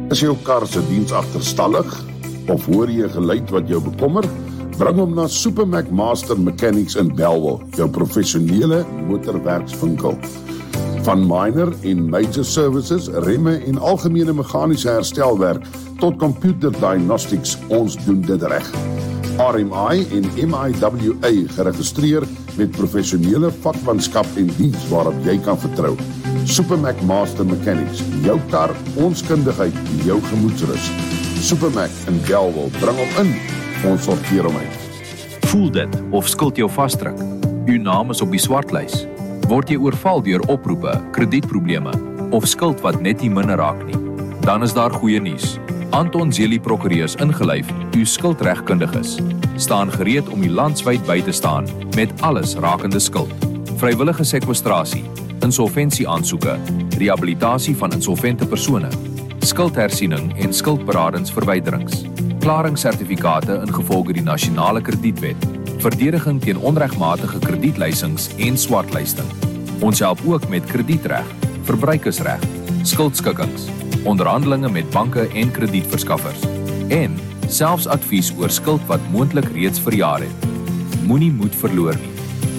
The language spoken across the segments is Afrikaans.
Is jou kar se diens agterstallig? Of hoor jy 'n geluid wat jou bekommer? Bring hom na Supermac Master Mechanics in Bellville, jou professionele motorwerkswinkel. Van minor en major services, remme en algemene meganiese herstelwerk tot computer diagnostics, ons doen dit reg. RMI en MIWA geregistreer met professionele vakmanskap en diens waarop jy kan vertrou. Supermac Master Mechanics, jou kar, ons kundigheid, jou gemoedsrus. Supermac in Bellville, bring hom in, ons sorteer hom uit. Voel dit of skuld jou vasdruk? Uw naam is op die swartlys. Word jy oorval deur oproepe, kredietprobleme of skuld wat net nie minder raak nie? Dan is daar goeie nuus. Anton Zeli Prokureurs ingelyf, uw skuldregkundiges, staan gereed om u landwyd by te staan met alles rakende skuld. Vrywillige sekwestrasie, insolventieaansoeke, rehabilitasie van insolvente persone, skuldhersiening en skuldberadingsverwyderings, klaringssertifikate ingevolge die nasionale kredietwet, verdediging teen onregmatige kredietleisings en swartlysting. Ons help ook met kredietreg, verbruikersreg, skuldskikkings, onderhandelinge met banke en kredietverskaffers en selfs advies oor skuld wat moontlik reeds verjaar het. Moenie moed verloor nie.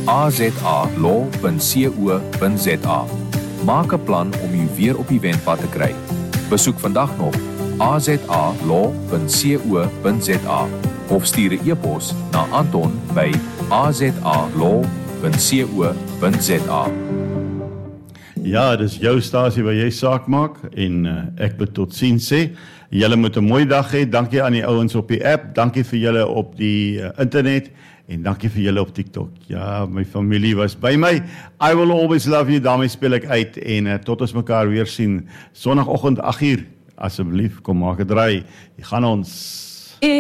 azalaw.co.za. Maak 'n plan om u weer op die wendpad te kry. Besoek vandag nog azalaw.co.za of stuur 'n e-pos na Anton by azalaw.co.za. Ja, dis jou stasie waar jy saak maak en ek moet tot sien sê. Julle moet 'n mooi dag hê. Dankie aan die ouens op die app, dankie vir julle op die internet en dankie vir julle op TikTok. Ja, my familie was by my. I will always love you. Daarmee speel ek uit en tot ons mekaar weer sien Sondagoggend 8uur. Asseblief kom maak 'n draai. Gaan ons